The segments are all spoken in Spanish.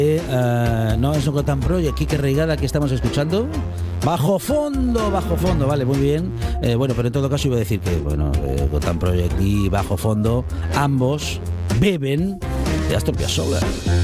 No es un Gotham Project, Quique Reigada, que estamos escuchando. Bajo fondo, vale, muy bien. Bueno, pero en todo caso iba a decir que, bueno, Gotham Project y Bajo Fondo, ambos beben de Astor Piazzolla.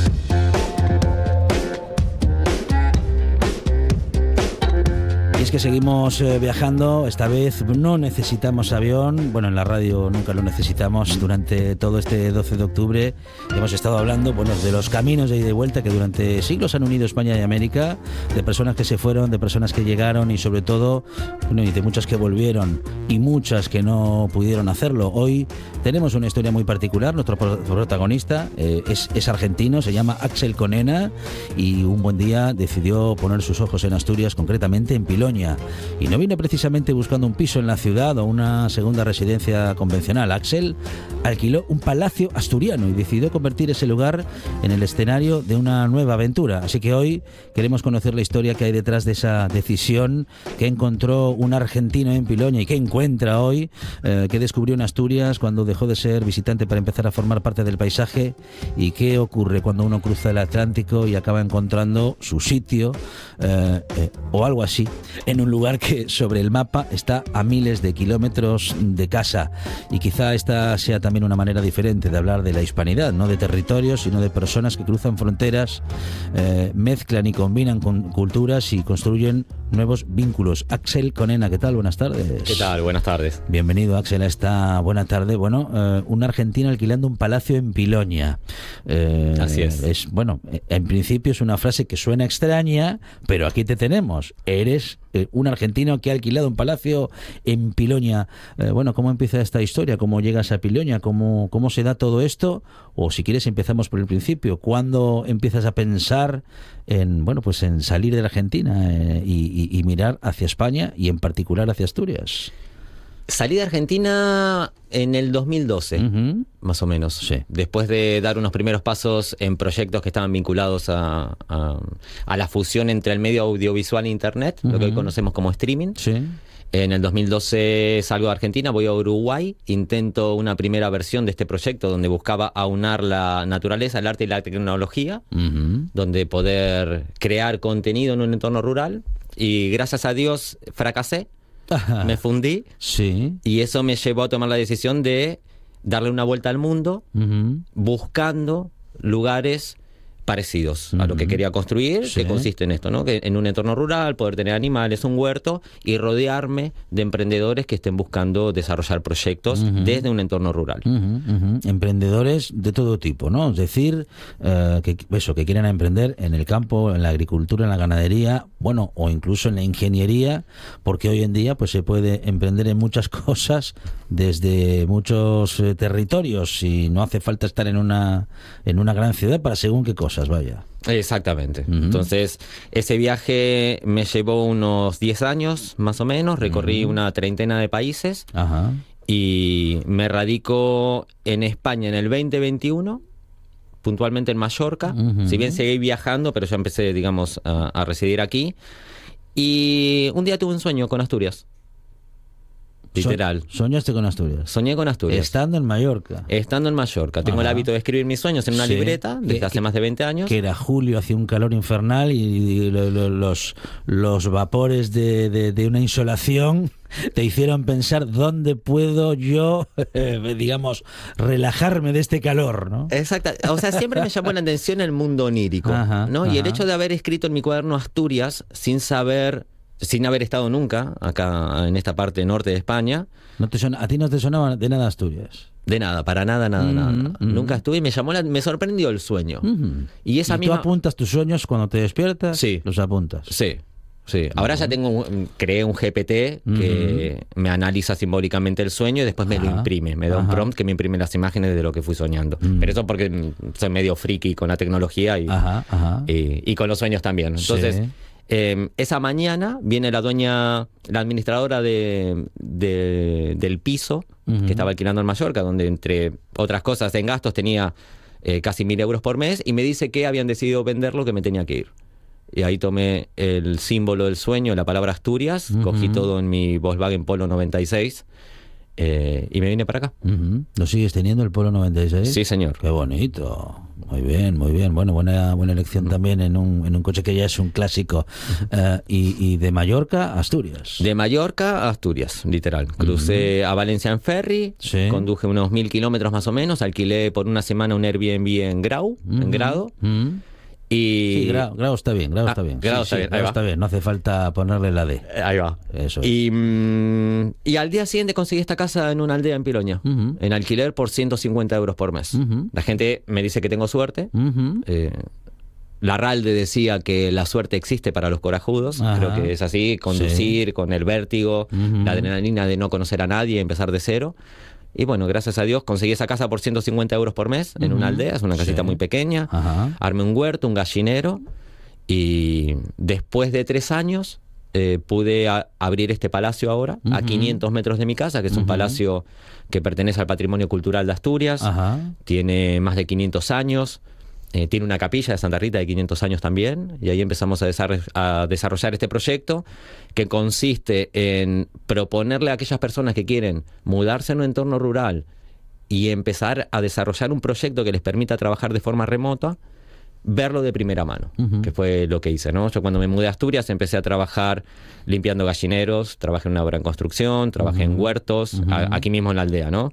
Y es que seguimos viajando, esta vez no necesitamos avión, bueno, en la radio nunca lo necesitamos. Durante todo este 12 de octubre hemos estado hablando, bueno, de los caminos de ida y vuelta que durante siglos han unido España y América, de personas que se fueron, de personas que llegaron y sobre todo, bueno, y de muchas que volvieron y muchas que no pudieron hacerlo. Hoy tenemos una historia muy particular. Nuestro protagonista es argentino, se llama Axel Conena y un buen día decidió poner sus ojos en Asturias, concretamente en Piloña. Y no vino precisamente buscando un piso en la ciudad o una segunda residencia convencional. Axel alquiló un palacio asturiano y decidió convertir ese lugar en el escenario de una nueva aventura. Así que hoy queremos conocer la historia que hay detrás de esa decisión que encontró un argentino en Piloña y que encuentra hoy, que descubrió en Asturias cuando dejó de ser visitante para empezar a formar parte del paisaje. Y qué ocurre cuando uno cruza el Atlántico y acaba encontrando su sitio o algo así, en un lugar que sobre el mapa está a miles de kilómetros de casa. Y quizá esta sea también una manera diferente de hablar de la hispanidad, no de territorios, sino de personas que cruzan fronteras, mezclan y combinan con culturas y construyen nuevos vínculos. Axel Conena, ¿qué tal? Buenas tardes. ¿Qué tal? Buenas tardes. Bienvenido, Axel, a esta buena tarde. Bueno, un argentino alquilando un palacio en Piloña. Así es. Bueno, en principio es una frase que suena extraña, pero aquí te tenemos. Eres un argentino que ha alquilado un palacio en Piloña. Bueno, ¿cómo empieza esta historia? ¿Cómo llegas a Piloña? ¿Cómo se da todo esto? O si quieres empezamos por el principio. ¿Cuándo empiezas a pensar en, bueno, pues en salir de la Argentina y mirar hacia España y en particular hacia Asturias? Salí de Argentina en el 2012, más o menos. Sí. Después de dar unos primeros pasos en proyectos que estaban vinculados a la fusión entre el medio audiovisual e Internet, lo que hoy conocemos como streaming. Sí. En el 2012 salgo de Argentina, voy a Uruguay, intento una primera versión de este proyecto donde buscaba aunar la naturaleza, el arte y la tecnología, donde poder crear contenido en un entorno rural. Y gracias a Dios fracasé. Ajá. Me fundí, sí, y eso me llevó a tomar la decisión de darle una vuelta al mundo, buscando lugares parecidos a lo que quería construir, sí, que consiste en esto, ¿no? Que en un entorno rural, poder tener animales, un huerto, y rodearme de emprendedores que estén buscando desarrollar proyectos desde un entorno rural. Emprendedores de todo tipo, ¿no? Es decir, que quieran emprender en el campo, en la agricultura, en la ganadería, bueno, o incluso en la ingeniería, porque hoy en día pues se puede emprender en muchas cosas desde muchos territorios y no hace falta estar en una gran ciudad para según qué cosas. Vaya. Exactamente. Entonces, ese viaje me llevó unos 10 años, más o menos. Recorrí una treintena de países. Ajá. Y me radico en España en el 2021, puntualmente en Mallorca. Si bien seguí viajando, pero ya empecé, digamos, a residir aquí. Y un día tuve un sueño con Asturias. Literal. ¿Soñaste con Asturias? Soñé con Asturias. Estando en Mallorca. Estando en Mallorca. Tengo el hábito de escribir mis sueños en una libreta desde hace más de 20 años. Que era julio, hacía un calor infernal y los vapores de una insolación te hicieron pensar dónde puedo yo, digamos, relajarme de este calor, ¿no? Exacto. O sea, siempre me llamó la atención el mundo onírico, ¿no? Y el hecho de haber escrito en mi cuaderno Asturias sin haber estado nunca acá en esta parte norte de España. ¿A ti no te sonaba de nada Asturias? De nada, para nada. Nunca estuve y me sorprendió el sueño. Y ¿Tú apuntas tus sueños cuando te despiertas? Sí. ¿Los apuntas? Sí. Ahora ya creé un GPT que me analiza simbólicamente el sueño y después me lo imprime. Me da un prompt que me imprime las imágenes de lo que fui soñando. Pero eso porque soy medio friki con la tecnología y con los sueños también. Entonces... Sí. Esa mañana viene la administradora del piso que estaba alquilando en Mallorca, donde entre otras cosas en gastos tenía casi 1.000 euros por mes, y me dice que habían decidido venderlo, que me tenía que ir. Y ahí tomé el símbolo del sueño, la palabra Asturias, cogí todo en mi Volkswagen Polo 96 y me vine para acá. ¿Lo sigues teniendo el Polo 96? Sí, señor. Qué bonito. Muy bien, muy bien. Bueno, buena elección también en un coche que ya es un clásico. Y de Mallorca a Asturias. De Mallorca a Asturias, literal. Crucé a Valencia en ferry, Sí. conduje unos 1000 kilómetros más o menos, alquilé por una semana un Airbnb en Grau, en Grado. Y... Sí, Grau está bien, Grau está bien. Grau Sí, está sí, bien, ahí Grau va. está bien, no hace falta ponerle la D. Ahí va. Eso es. Y al día siguiente conseguí esta casa en una aldea en Piloña, en alquiler por 150 euros por mes. La gente me dice que tengo suerte. Larralde decía que la suerte existe para los corajudos. Ajá. Creo que es así, conducir con el vértigo, la adrenalina de no conocer a nadie, empezar de cero. Y bueno, gracias a Dios conseguí esa casa por 150 euros por mes en una aldea, es una casita Sí. muy pequeña. Ajá. Armé un huerto, un gallinero, y después de 3 años pude abrir este palacio ahora, a 500 metros de mi casa, que es un palacio que pertenece al Patrimonio Cultural de Asturias. Ajá. Tiene más de 500 años. Tiene una capilla de Santa Rita de 500 años también, y ahí empezamos a desarrollar este proyecto que consiste en proponerle a aquellas personas que quieren mudarse en un entorno rural y empezar a desarrollar un proyecto que les permita trabajar de forma remota, verlo de primera mano, que fue lo que hice, ¿no? Yo cuando me mudé a Asturias empecé a trabajar limpiando gallineros, trabajé en una obra en construcción, trabajé en huertos, aquí mismo en la aldea, ¿no?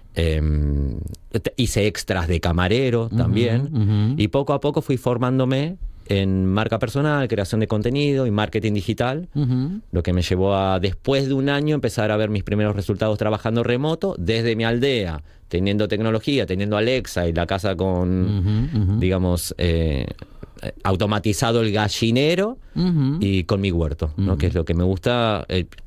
Hice extras de camarero también, y poco a poco fui formándome en marca personal, creación de contenido y marketing digital, lo que me llevó a, después de un año, empezar a ver mis primeros resultados trabajando remoto desde mi aldea, teniendo tecnología, teniendo Alexa y la casa con, digamos, automatizado el gallinero y con mi huerto, ¿no? Que es lo que me gusta.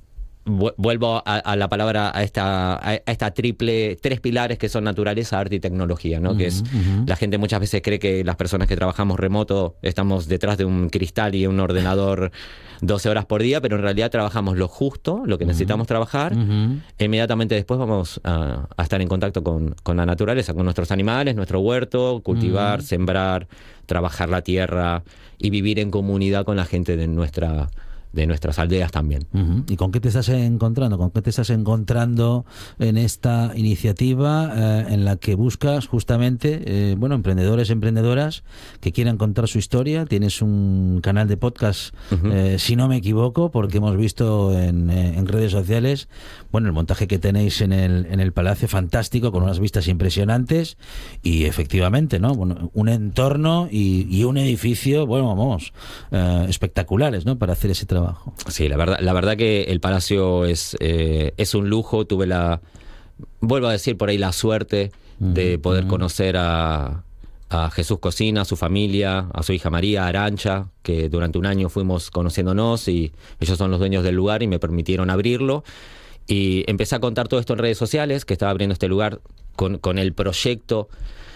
Vuelvo a la palabra, a esta tres pilares que son naturaleza, arte y tecnología, ¿no? Que es, la gente muchas veces cree que las personas que trabajamos remoto estamos detrás de un cristal y un ordenador 12 horas por día, pero en realidad trabajamos lo justo, lo que necesitamos trabajar. Inmediatamente después vamos a estar en contacto con la naturaleza, con nuestros animales, nuestro huerto, cultivar, sembrar, trabajar la tierra y vivir en comunidad con la gente de nuestras aldeas también. ¿Y con qué te estás encontrando? ¿Con qué te estás encontrando en esta iniciativa en la que buscas justamente, emprendedores, emprendedoras que quieran contar su historia? Tienes un canal de podcast, si no me equivoco, porque hemos visto en redes sociales, el montaje que tenéis en el Palacio, fantástico, con unas vistas impresionantes y efectivamente, ¿no? Un entorno y un edificio, espectaculares, ¿no? Para hacer ese trabajo. Sí, la verdad que el palacio es un lujo. Tuve vuelvo a decir por ahí, la suerte de poder conocer a Jesús Cocina, a su familia, a su hija María, Arancha, que durante un año fuimos conociéndonos y ellos son los dueños del lugar y me permitieron abrirlo. Y empecé a contar todo esto en redes sociales, que estaba abriendo este lugar con el proyecto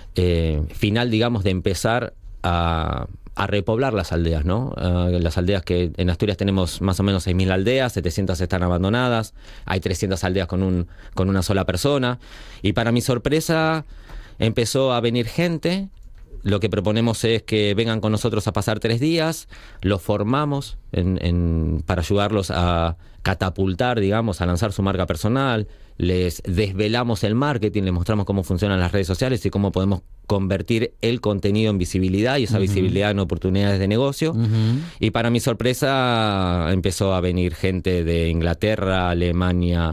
final, digamos, de empezar a repoblar las aldeas, ¿no? Las aldeas que en Asturias tenemos más o menos 6.000 aldeas, 700 están abandonadas, hay 300 aldeas con una sola persona, y para mi sorpresa empezó a venir gente. Lo que proponemos es que vengan con nosotros a pasar 3 días, los formamos para ayudarlos a catapultar, digamos, a lanzar su marca personal, les desvelamos el marketing, les mostramos cómo funcionan las redes sociales y cómo podemos convertir el contenido en visibilidad y esa visibilidad en oportunidades de negocio. Y para mi sorpresa empezó a venir gente de Inglaterra, Alemania,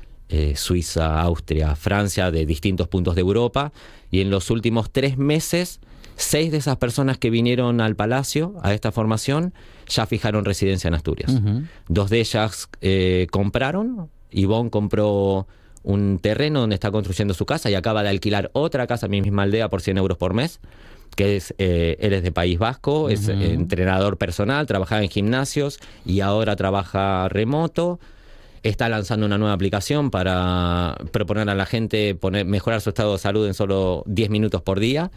Suiza, Austria, Francia, de distintos puntos de Europa, y en los últimos 3 meses 6 de esas personas que vinieron al Palacio, a esta formación, ya fijaron residencia en Asturias. 2 de ellas compraron. Ivonne compró un terreno donde está construyendo su casa y acaba de alquilar otra casa en mi misma aldea por 100 euros por mes, que él es de País Vasco, es entrenador personal, trabajaba en gimnasios y ahora trabaja remoto. Está lanzando una nueva aplicación para proponer a la gente mejorar su estado de salud en solo 10 minutos por día.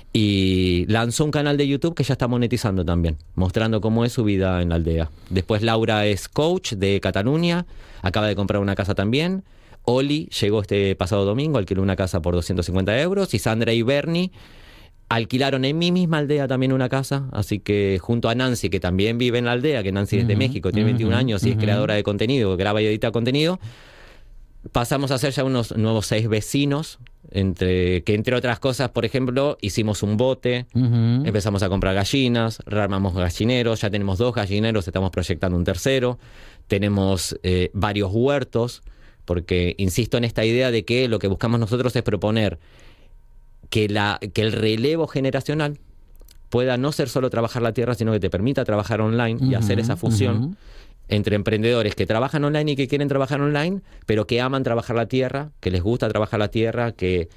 Y lanzó un canal de YouTube que ya está monetizando también, mostrando cómo es su vida en la aldea. Después Laura es coach de Cataluña, acaba de comprar una casa también. Oli llegó este pasado domingo, alquiló una casa por 250 euros. Y Sandra y Bernie alquilaron en mi misma aldea también una casa. Así que junto a Nancy, que también vive en la aldea, que Nancy es de México, tiene 21 años y es creadora de contenido, graba y edita contenido, pasamos a ser ya unos nuevos 6 vecinos, que entre otras cosas, por ejemplo, hicimos un bote, empezamos a comprar gallinas, rearmamos gallineros, ya tenemos 2 gallineros, estamos proyectando un tercero, tenemos varios huertos, porque insisto en esta idea de que lo que buscamos nosotros es proponer que el relevo generacional pueda no ser solo trabajar la tierra, sino que te permita trabajar online y hacer esa fusión entre emprendedores que trabajan online y que quieren trabajar online, pero que aman trabajar la tierra, que les gusta trabajar la tierra, que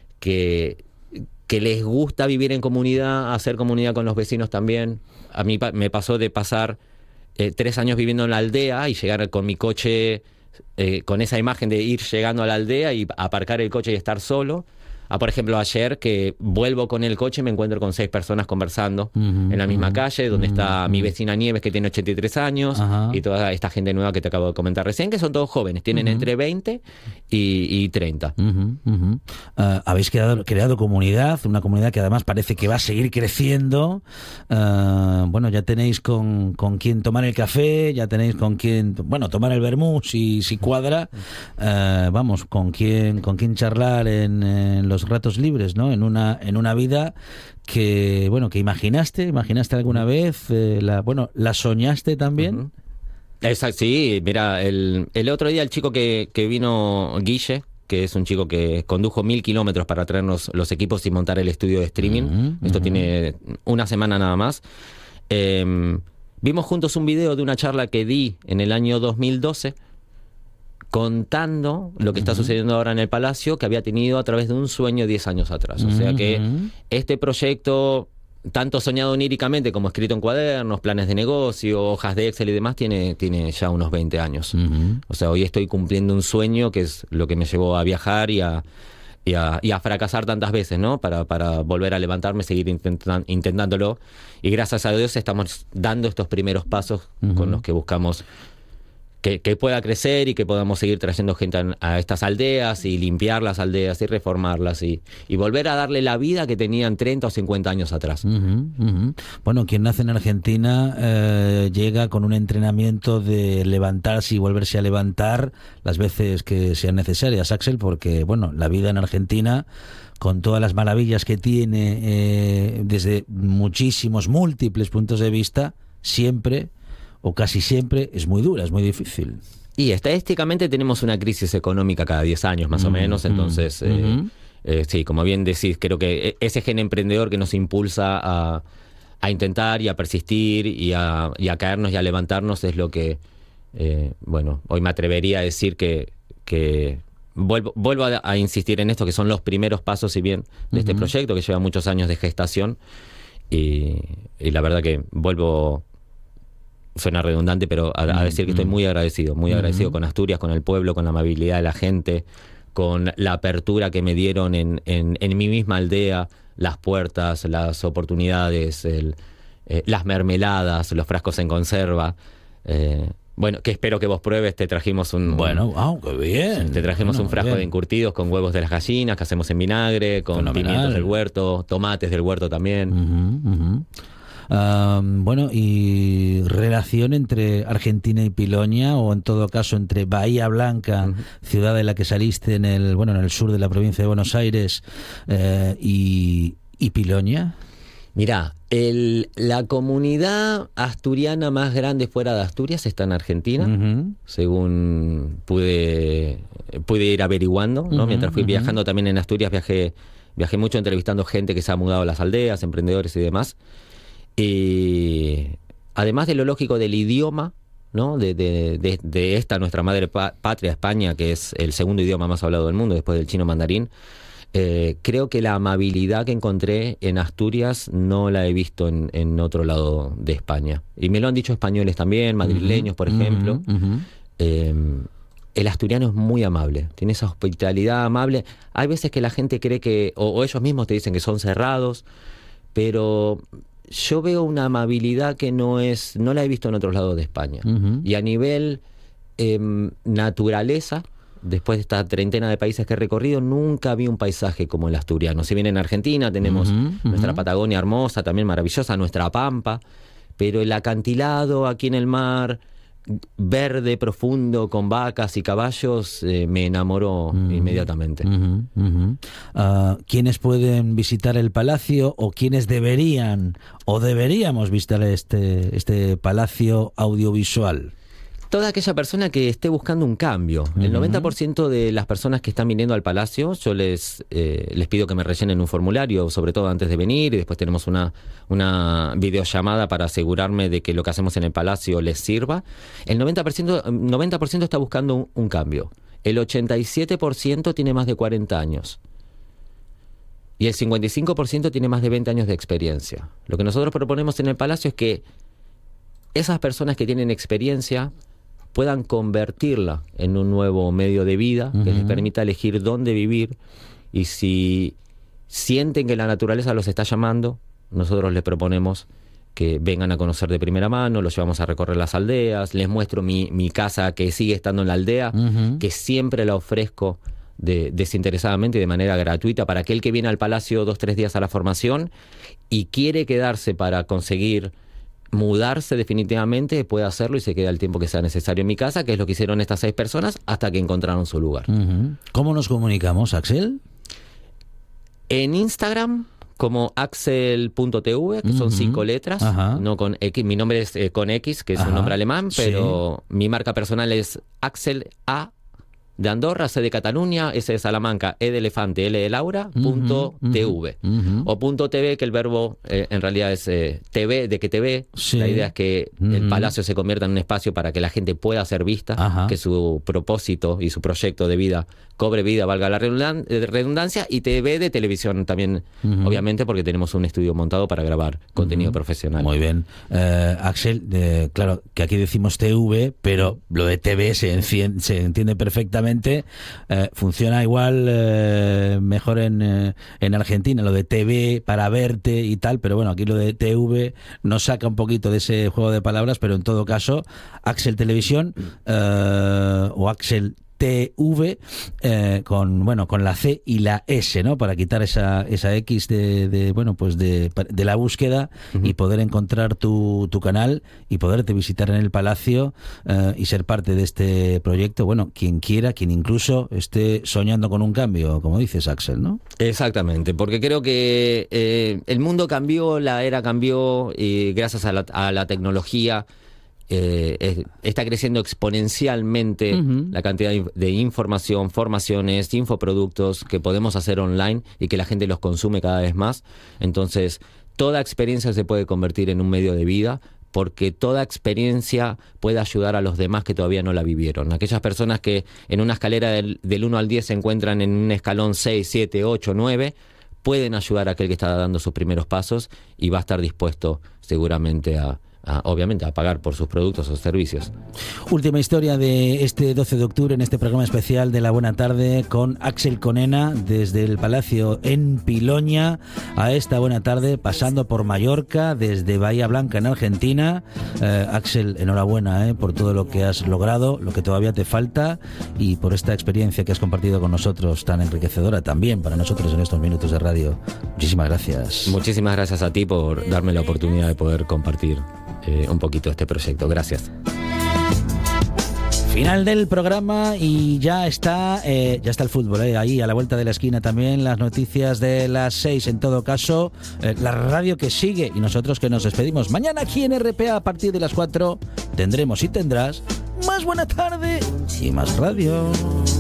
les gusta vivir en comunidad, hacer comunidad con los vecinos también. A mí me pasó de pasar 3 años viviendo en la aldea y llegar con mi coche, con esa imagen de ir llegando a la aldea y aparcar el coche y estar solo. Por ejemplo, ayer que vuelvo con el coche y me encuentro con 6 personas conversando en la misma calle, donde está mi vecina Nieves, que tiene 83 años, y toda esta gente nueva que te acabo de comentar recién, que son todos jóvenes, tienen entre 20 y 30. Habéis creado comunidad, una comunidad que además parece que va a seguir creciendo. Bueno, ya tenéis con quién tomar el café, ya tenéis con quién, bueno, tomar el vermú si cuadra, vamos, con quién charlar en los ratos libres, ¿no? En una vida que, bueno, que imaginaste alguna vez, la soñaste también. Exacto, sí, mira, el otro día el chico que vino, Guille, que es un chico que condujo 1000 kilómetros para traernos los equipos y montar el estudio de streaming, esto tiene una semana nada más, vimos juntos un video de una charla que di en el año 2012, contando lo que está sucediendo ahora en el Palacio, que había tenido a través de un sueño 10 años atrás. O sea que este proyecto, tanto soñado oníricamente como escrito en cuadernos, planes de negocio, hojas de Excel y demás, tiene ya unos 20 años. O sea, hoy estoy cumpliendo un sueño que es lo que me llevó a viajar y a fracasar tantas veces, ¿no? Para volver a levantarme, seguir intentándolo. Y gracias a Dios estamos dando estos primeros pasos con los que buscamos que pueda crecer y que podamos seguir trayendo gente a estas aldeas y limpiar las aldeas y reformarlas y volver a darle la vida que tenían 30 o 50 años atrás. Bueno, quien nace en Argentina llega con un entrenamiento de levantarse y volverse a levantar las veces que sean necesarias, Axel, porque, bueno, la vida en Argentina, con todas las maravillas que tiene desde múltiples puntos de vista, siempre o casi siempre es muy dura, es muy difícil. Y estadísticamente tenemos una crisis económica cada 10 años más o menos, entonces sí, como bien decís, creo que ese gen emprendedor que nos impulsa a intentar y a persistir y a caernos y a levantarnos es lo que, bueno, hoy me atrevería a decir que vuelvo a insistir en esto, que son los primeros pasos, si bien, de este proyecto que lleva muchos años de gestación, y la verdad que vuelvo... Suena redundante, pero a decir que estoy muy agradecido con Asturias, con el pueblo, con la amabilidad de la gente, con la apertura que me dieron en mi misma aldea, las puertas, las oportunidades, las mermeladas, los frascos en conserva. Bueno, que espero que vos pruebes. Te trajimos qué bien. Te trajimos un frasco de encurtidos con huevos de las gallinas que hacemos en vinagre, con pimientos del huerto, tomates del huerto también. Bueno, y relación entre Argentina y Piloña, o en todo caso entre Bahía Blanca, ciudad de la que saliste en el sur de la provincia de Buenos Aires, y Piloña. Mirá, la comunidad asturiana más grande fuera de Asturias está en Argentina, según pude ir averiguando, ¿no? Mientras fui viajando también en Asturias, viajé mucho entrevistando gente que se ha mudado a las aldeas, emprendedores y demás. Y además de lo lógico del idioma, ¿no? de esta nuestra madre patria, España, que es el segundo idioma más hablado del mundo después del chino mandarín, creo que la amabilidad que encontré en Asturias no la he visto en otro lado de España. Y me lo han dicho españoles también, madrileños, por ejemplo. El asturiano es muy amable, tiene esa hospitalidad amable. Hay veces que la gente cree que, o ellos mismos te dicen que son cerrados, pero... yo veo una amabilidad que no la he visto en otros lados de España. Y a nivel naturaleza, después de esta treintena de países que he recorrido, nunca vi un paisaje como el asturiano. Si bien en Argentina tenemos nuestra Patagonia hermosa, también maravillosa, nuestra Pampa, pero el acantilado aquí en el mar, verde profundo con vacas y caballos me enamoró inmediatamente. ¿Quiénes pueden visitar el palacio o quiénes deberíamos visitar este palacio audiovisual? Toda aquella persona que esté buscando un cambio. El 90% de las personas que están viniendo al Palacio, yo les pido que me rellenen un formulario, sobre todo antes de venir, y después tenemos una videollamada para asegurarme de que lo que hacemos en el Palacio les sirva. El 90% está buscando un cambio. El 87% tiene más de 40 años. Y el 55% tiene más de 20 años de experiencia. Lo que nosotros proponemos en el Palacio es que esas personas que tienen experiencia puedan convertirla en un nuevo medio de vida que les permita elegir dónde vivir, y si sienten que la naturaleza los está llamando, nosotros les proponemos que vengan a conocer de primera mano, los llevamos a recorrer las aldeas, les muestro mi casa que sigue estando en la aldea, que siempre la ofrezco desinteresadamente y de manera gratuita para aquel que viene al Palacio 2-3 días a la formación y quiere quedarse para conseguir mudarse definitivamente, puede hacerlo y se queda el tiempo que sea necesario en mi casa, que es lo que hicieron estas 6 personas hasta que encontraron su lugar. ¿Cómo nos comunicamos, Axel? En Instagram como axel.tv, que son 5 letras, no con X. Mi nombre es con X, que es un nombre alemán, pero mi marca personal es Axel A de Andorra, C de Cataluña, S de Salamanca, E de Elefante, L de Laura, .tv. O .tv, que el verbo en realidad es TV, de que TV. La idea es que el Palacio se convierta en un espacio para que la gente pueda ser vista, que su propósito y su proyecto de vida cobre vida, valga la redundancia, y TV de televisión también, obviamente, porque tenemos un estudio montado para grabar contenido profesional. Muy bien. Axel, claro, que aquí decimos TV, pero lo de TV se entiende perfectamente. Funciona igual mejor en Argentina, lo de TV para verte y tal, pero bueno, aquí lo de TV nos saca un poquito de ese juego de palabras, pero en todo caso, Axel Televisión o Axel TV con la C y la S, ¿no? Para quitar esa X de la búsqueda y poder encontrar tu canal y poderte visitar en el Palacio y ser parte de este proyecto. Bueno, quien quiera, quien incluso esté soñando con un cambio, como dices, Axel, ¿no? Exactamente, porque creo que el mundo cambió, la era cambió y gracias a la tecnología está creciendo exponencialmente la cantidad de información, formaciones, infoproductos que podemos hacer online y que la gente los consume cada vez más. Entonces, toda experiencia se puede convertir en un medio de vida, porque toda experiencia puede ayudar a los demás que todavía no la vivieron. Aquellas personas que en una escalera del 1 al 10 se encuentran en un escalón 6, 7, 8, 9, pueden ayudar a aquel que está dando sus primeros pasos y va a estar dispuesto seguramente obviamente a pagar por sus productos o servicios. Última historia de este 12 de octubre en este programa especial de La Buena Tarde con Axel Conena desde el Palacio en Piloña a esta buena tarde, pasando por Mallorca, desde Bahía Blanca en Argentina. Axel, enhorabuena por todo lo que has logrado, lo que todavía te falta y por esta experiencia que has compartido con nosotros, tan enriquecedora también para nosotros en estos minutos de radio. Muchísimas gracias. Muchísimas gracias a ti por darme la oportunidad de poder compartir un poquito este proyecto. Gracias. Final del programa y ya está el fútbol, ahí a la vuelta de la esquina también las noticias de las 6, en todo caso la radio que sigue y nosotros que nos despedimos. Mañana aquí en RPA a partir de las 4 tendrás más Buena Tarde y más radio.